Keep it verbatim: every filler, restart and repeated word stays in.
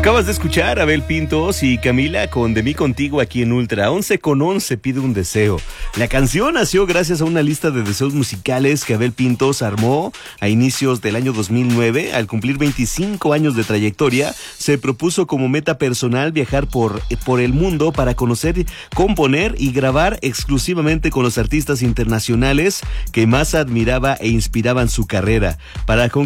Acabas de escuchar a Abel Pintos y Camila con De mí contigo aquí en Ultra. once con once pide un deseo. La canción nació gracias a una lista de deseos musicales que Abel Pintos armó a inicios del año dos mil nueve. Al cumplir veinticinco años de trayectoria, se propuso como meta personal viajar por, por el mundo para conocer, componer y grabar exclusivamente con los artistas internacionales que más admiraba e inspiraban su carrera. Para